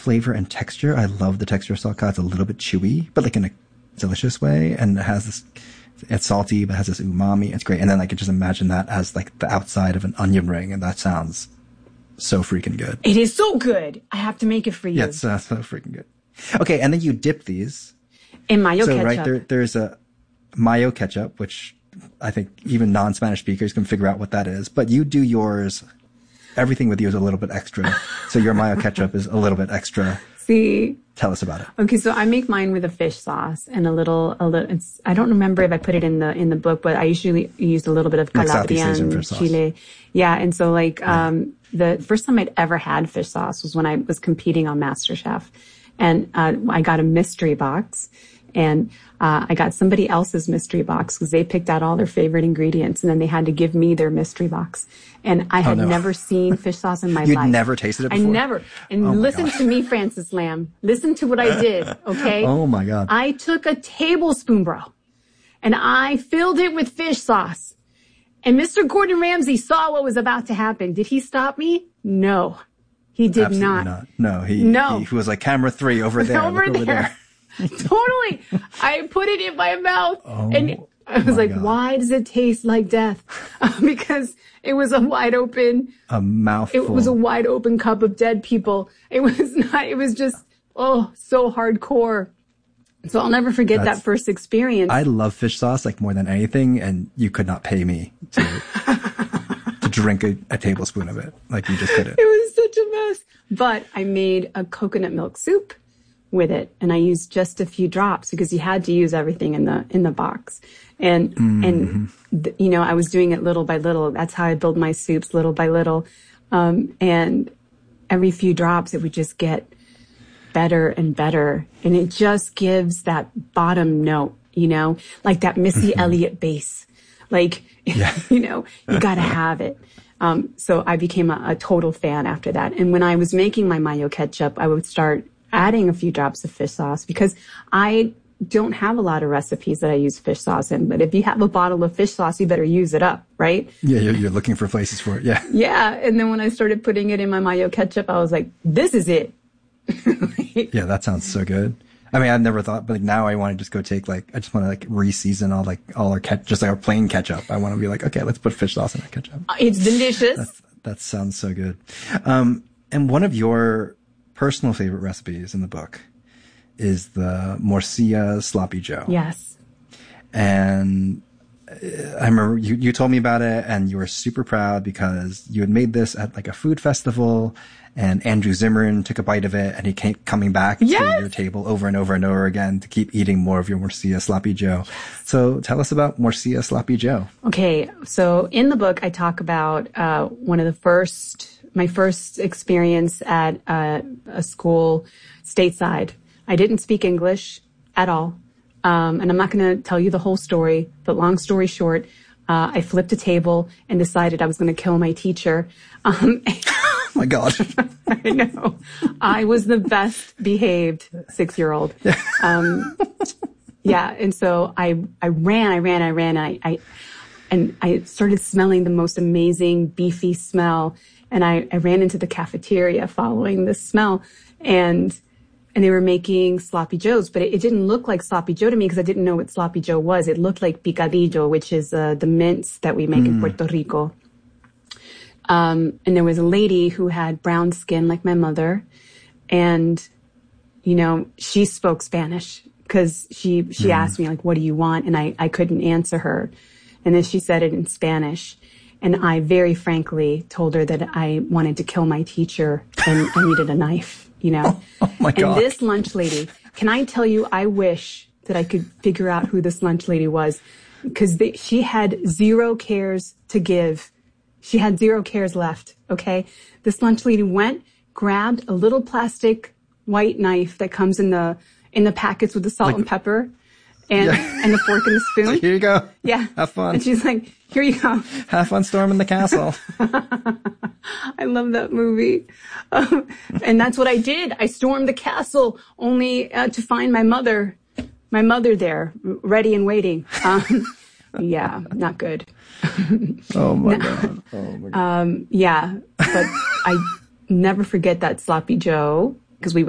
flavor and texture. I love the texture of sok ka. It's a little bit chewy, but like in a delicious way. And it has this, it's salty, but it has this umami. It's great. And then I could just imagine that as like the outside of an onion ring. And that sounds so freaking good. It is so good. I have to make it for you. Yeah, it's so freaking good. Okay. And then you dip these in mayo ketchup. So right there's a mayo ketchup, which I think even non-Spanish speakers can figure out what that is. But you do yours, everything with you is a little bit extra. So your mayo ketchup is a little bit extra. See? Tell us about it. Okay, so I make mine with a fish sauce and a little, I don't remember if I put it in the book, but I usually used a little bit of Calabrian chile. Yeah, and so the first time I'd ever had fish sauce was when I was competing on MasterChef. And I got a mystery box. And I got somebody else's mystery box because they picked out all their favorite ingredients, and then they had to give me their mystery box. And I had never seen fish sauce in my life. You'd never tasted it before? I never. And listen to me, Francis Lam. Listen to what I did, okay? Oh, my God. I took a tablespoon, bro, and I filled it with fish sauce. And Mr. Gordon Ramsay saw what was about to happen. Did he stop me? No. He did Absolutely not. No, he was like, camera 3 over there. Over there. Totally. I put it in my mouth and I was like, God. Why does it taste like death? Because it was a mouthful. It was a wide open cup of dead people. It was just, so hardcore. So I'll never forget that first experience. I love fish sauce like more than anything. And you could not pay me to drink a tablespoon of it. Like you just couldn't. It was such a mess. But I made a coconut milk soup with it, and I used just a few drops because you had to use everything in the box. And I was doing it little by little. That's how I build my soups, little by little. And every few drops, it would just get better and better. And it just gives that bottom note, like that Missy Elliott bass. Like, you gotta have it. So I became a total fan after that. And when I was making my mayo ketchup, I would start adding a few drops of fish sauce because I don't have a lot of recipes that I use fish sauce in. But if you have a bottle of fish sauce, you better use it up, right? Yeah, you're looking for places for it. Yeah. Yeah. And then when I started putting it in my mayo ketchup, I was like, this is it. Yeah, that sounds so good. I mean, I've never thought, but now I want to just go take I just want to re-season all our just like our plain ketchup. I want to be like, okay, let's put fish sauce in our ketchup. It's delicious. That sounds so good. And one of your personal favorite recipes in the book is the Morcilla Sloppy Joe. Yes. And I remember you told me about it and you were super proud because you had made this at like a food festival and Andrew Zimmern took a bite of it and he kept coming back to your table over and over and over again to keep eating more of your Morcilla Sloppy Joe. Yes. So tell us about Morcilla Sloppy Joe. Okay. So in the book, I talk about my first experience at a school stateside. I didn't speak English at all. And I'm not going to tell you the whole story, but long story short, I flipped a table and decided I was going to kill my teacher. Oh my God. I know. I was the best behaved 6-year-old. Yeah. And so I ran. And I started smelling the most amazing beefy smell. And I ran into the cafeteria following this smell and they were making sloppy joes, but it didn't look like sloppy joe to me because I didn't know what sloppy joe was. It looked like picadillo, which is the mince that we make in Puerto Rico. And there was a lady who had brown skin like my mother. And, she spoke Spanish because she asked me like, what do you want? And I couldn't answer her. And then she said it in Spanish. And I very frankly told her that I wanted to kill my teacher and I needed a knife, Oh my God. And this lunch lady, can I tell you, I wish that I could figure out who this lunch lady was because she had 0 cares to give. She had 0 cares left. Okay. This lunch lady went, grabbed a little plastic white knife that comes in the packets with the salt and pepper and the fork and the spoon. Here you go. Yeah. Have fun. And she's like, here you go. Have fun storming the castle. I love that movie. And that's what I did. I stormed the castle only to find my mother there, ready and waiting. Yeah, not good. Oh my God. Oh my God. Yeah, but I never forget that sloppy joe because we